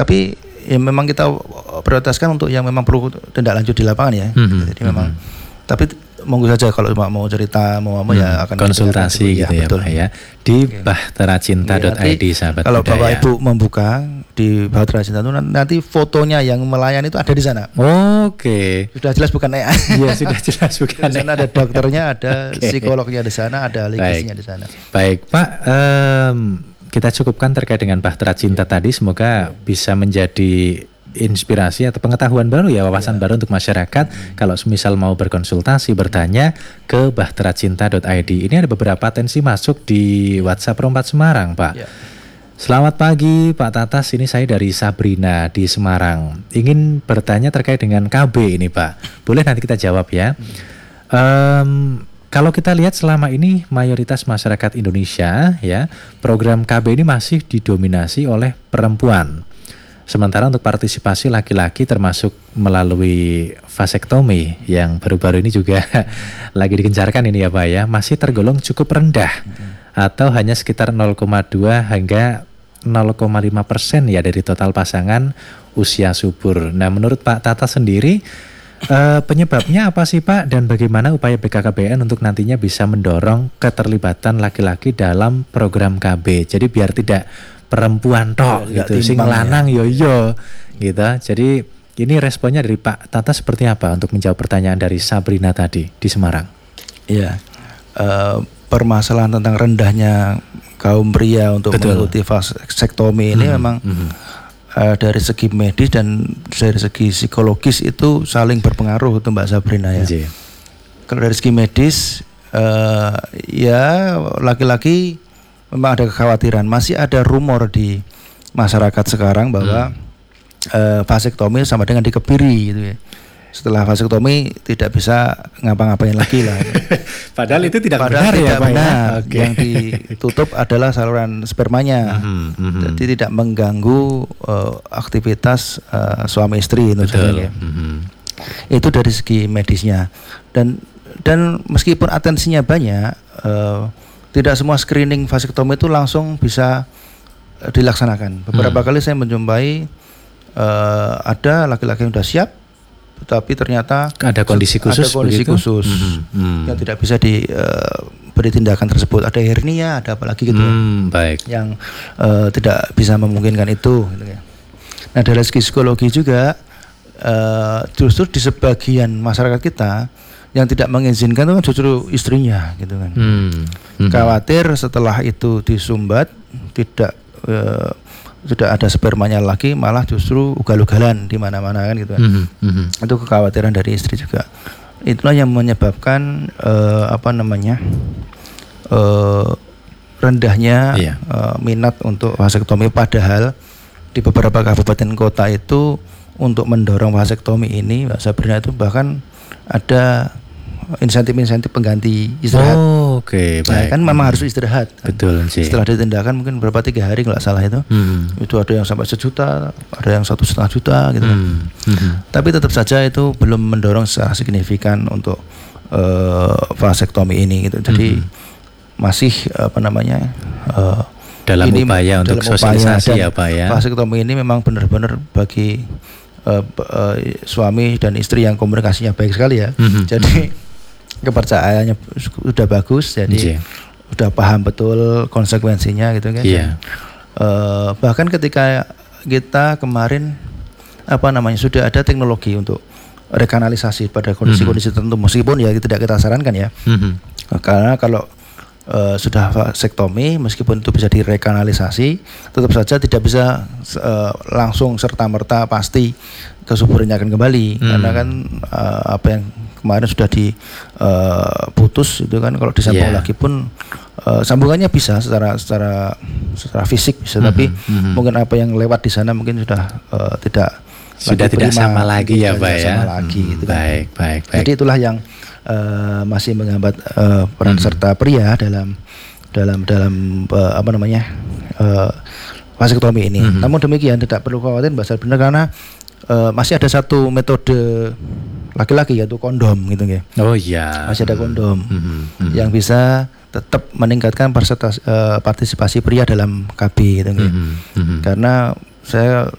Tapi ya memang kita prioritaskan untuk yang memang perlu tindak lanjut di lapangan ya. Jadi memang tapi monggo saja kalau mau cerita mau apa ya akan konsultasi gitu ya, betul. Pak ya di bahteracinta.id sahabat kalau budaya. Bapak Ibu membuka di Bahtera Cinta itu nanti fotonya yang melayani itu ada di sana. Oke. Sudah jelas bukan AI. Iya, sudah jelas bukan. Di sana ada dokternya, ada psikolognya di sana, ada legisinya di sana. Baik, Pak. Kita cukupkan terkait dengan Bahtera Cinta tadi. Semoga bisa menjadi inspirasi atau pengetahuan baru ya, wawasan baru untuk masyarakat. Kalau misal mau berkonsultasi, bertanya ke bahteracinta.id. Ini ada beberapa atensi masuk di WhatsApp Rompat Semarang, Pak. Selamat pagi Pak Tatas, ini saya dari Sabrina di Semarang. Ingin bertanya terkait dengan KB ini Pak. Boleh nanti kita jawab ya. Kalau kita lihat selama ini mayoritas masyarakat Indonesia ya, program KB ini masih didominasi oleh perempuan. Sementara untuk partisipasi laki-laki termasuk melalui vasektomi yang baru-baru ini juga lagi digencarkan ini ya Pak ya, masih tergolong cukup rendah atau hanya sekitar 0,2 hingga 0,5% ya dari total pasangan usia subur. Nah menurut Pak Tata sendiri penyebabnya apa sih Pak, dan bagaimana upaya BKKBN untuk nantinya bisa mendorong keterlibatan laki-laki dalam program KB, jadi biar tidak perempuan tok gitu, sing lanang yo gitu. Jadi ini responnya dari Pak Tata seperti apa untuk menjawab pertanyaan dari Sabrina tadi di Semarang? Iya, permasalahan tentang rendahnya kaum pria untuk mengikuti vasektomi ini memang dari segi medis dan dari segi psikologis itu saling berpengaruh untuk Mbak Sabrina ya. Kalau dari segi medis ya laki-laki memang ada kekhawatiran, masih ada rumor di masyarakat sekarang bahwa vasektomi sama dengan dikebiri gitu ya. Setelah vasektomi tidak bisa ngapa-ngapain lagi lah. Padahal itu tidak benar ya Pak ya. Yang ditutup adalah saluran spermanya. Jadi tidak mengganggu aktivitas suami istri itu saja. Itu dari segi medisnya. Dan meskipun atensinya banyak, tidak semua screening vasektomi itu langsung bisa dilaksanakan. Beberapa kali saya menjumpai ada laki-laki yang sudah siap, tetapi ternyata ada kondisi khusus, yang tidak bisa diberi tindakan tersebut. Ada hernia, ada apa lagi gitu yang tidak bisa memungkinkan itu gitu ya. Nah dari segi psikologi juga justru di sebagian masyarakat kita yang tidak mengizinkan itu kan justru istrinya gitu kan. Khawatir setelah itu disumbat tidak sudah ada spermanya lagi, malah justru ugal-ugalan di mana-mana kan gitu kan. Itu kekhawatiran dari istri juga. Itulah yang menyebabkan rendahnya minat untuk vasektomi, padahal di beberapa kabupaten kota itu untuk mendorong vasektomi ini Mbak Sabrina itu bahkan ada insentif pengganti istirahat. Baik. Kan memang harus istirahat. Betul sih. Setelah ditindakan mungkin berapa 3 hari kalau salah itu. Itu ada yang sampai 1 juta, ada yang 1,5 juta gitu kan. Tapi tetap saja itu belum mendorong secara signifikan untuk vasektomi ini gitu. Jadi masih dalam upaya untuk sosialisasi ya Pak ya. Vasektomi ini memang benar-benar bagi suami dan istri yang komunikasinya baik sekali ya. Jadi kepercayaannya sudah bagus, jadi sudah paham betul konsekuensinya gitu kan. Bahkan ketika kita kemarin sudah ada teknologi untuk rekanalisasi pada kondisi-kondisi tertentu, meskipun ya tidak kita sarankan ya. Karena kalau sudah vasektomi, meskipun itu bisa direkanalisasi, tetap saja tidak bisa langsung serta-merta pasti kesuburannya akan kembali. Karena kan apa yang kemarin sudah diputus itu kan, kalau disambung lagi pun sambungannya bisa secara fisik bisa, tapi mungkin apa yang lewat di sana mungkin sudah tidak sama lagi ya Pak ya. Gitu baik. Jadi itulah yang masih menghambat peran serta pria dalam vasektomi ini. Namun demikian tidak perlu khawatir Mbak Sabrina, karena masih ada satu metode laki-laki yaitu kondom gitu ya. Masih ada kondom yang bisa tetap meningkatkan partisipasi pria dalam KB gitu ya. Karena saya